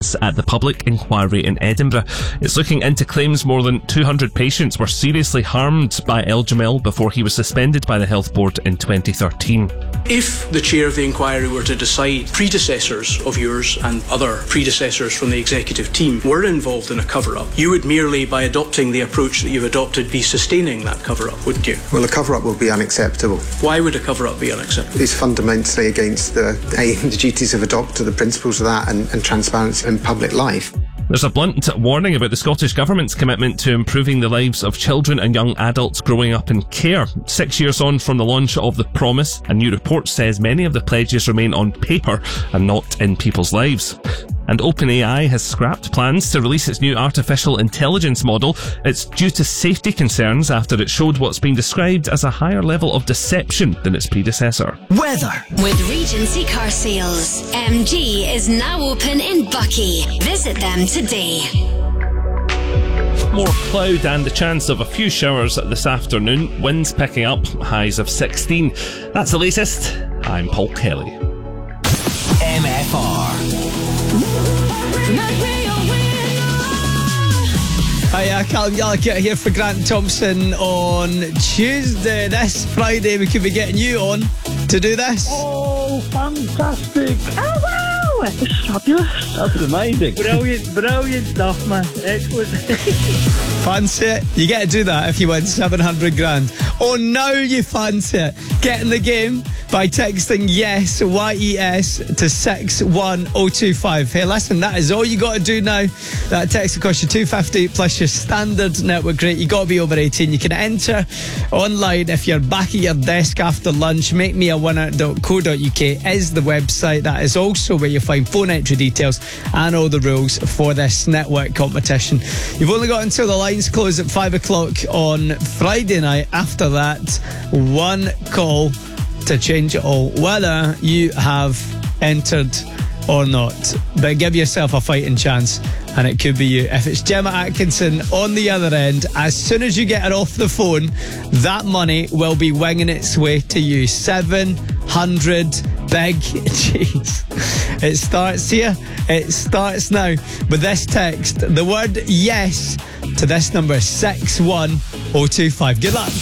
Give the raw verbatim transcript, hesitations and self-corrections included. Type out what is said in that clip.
evidence at the public inquiry in Edinburgh. It's looking into claims more than two hundred patients were seriously harmed by El Jamel before he was suspended by the Health Board in twenty thirteen. If the chair of the inquiry were to decide predecessors of yours and other predecessors from the executive team were involved in a cover-up, you would merely, by adopting the approach that you've adopted, be sustaining that cover-up, wouldn't you? Well, a cover-up will be unacceptable. Why would a cover-up be unacceptable? It's fundamentally against the aim, the duties of a doctor, the principles of that, and, and transparency in public life. There's a blunt warning about the Scottish Government's commitment to improving the lives of children and young adults growing up in care. Six years on from the launch of The Promise, a new report says many of the pledges remain on paper and not in people's lives. And OpenAI has scrapped plans to release its new artificial intelligence model. It's due to safety concerns after it showed what's been described as a higher level of deception than its predecessor. Weather. With Regency Car Sales, M G is now open in Buckie. Visit them today. More cloud and the chance of a few showers this afternoon. Winds picking up, highs of sixteen. That's the latest. I'm Paul Kelly. M F R. Hiya, Callum Gallagher here for Grant Thompson on Tuesday. This Friday we could be getting you on to do this. Oh, fantastic. Oh, wow. It's fabulous. That's amazing. Brilliant, brilliant stuff, man. Excellent. Fancy it? You get to do that if you win seven hundred grand. Oh, now you fancy it. Get in the game by texting YES, Y E S, to six one oh two five. Hey, listen, that is all you got to do now. That text will cost you two pounds fifty plus your standard network rate. You got to be over eighteen. You can enter online if you're back at your desk after lunch. make me a winner dot co dot uk is the website. That is also where you find phone entry details and all the rules for this network competition. You've only got until the lines close at five o'clock on Friday night. After that, one call to change it all, whether you have entered or not. But give yourself a fighting chance, and it could be you. If it's Gemma Atkinson on the other end, as soon as you get her off the phone, that money will be winging its way to you. seven hundred big jeez. It starts here. It starts now with this text. The word yes to this number, six one oh two five. Good luck.